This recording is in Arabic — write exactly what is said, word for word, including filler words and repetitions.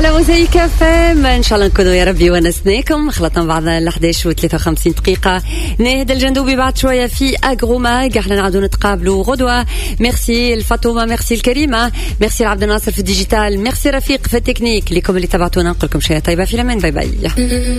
على موزايك اف ام. ان شاء الله نكونوا يا ربي ونسناكم. خلطنا بعضنا ل احداش وثلاثة وخمسين دقيقه. ناهد الجندوبي بعد شويه في اغروماج. احنا نعاودوا نتقابلوا غدوه. ميرسي الفاطمه، ميرسي الكريمه، ميرسي عبد الناصر في الديجيتال، ميرسي رفيق في التكنيك. لكم اللي تبعتونا نقول لكم شيء طيبه في الامان. باي باي.